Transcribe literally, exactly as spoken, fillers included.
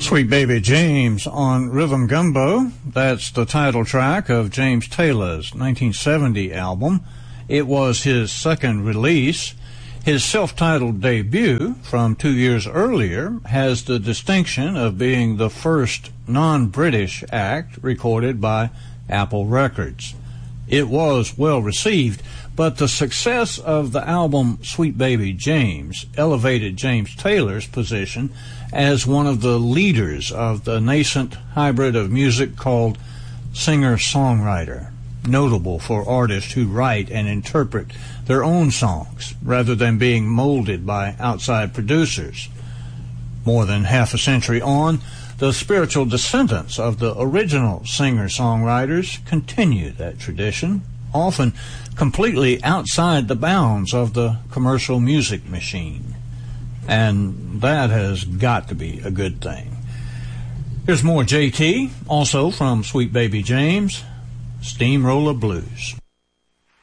Sweet Baby James on Rhythm Gumbo. That's the title track of James Taylor's nineteen seventy album. It was his second release. His self-titled debut from two years earlier has the distinction of being the first non-British act recorded by Apple Records. It was well received, but the success of the album Sweet Baby James elevated James Taylor's position as one of the leaders of the nascent hybrid of music called singer-songwriter, notable for artists who write and interpret their own songs rather than being molded by outside producers. More than half a century on, the spiritual descendants of the original singer-songwriters continue that tradition, often completely outside the bounds of the commercial music machine. And that has got to be a good thing. Here's more J T, also from Sweet Baby James, Steamroller Blues.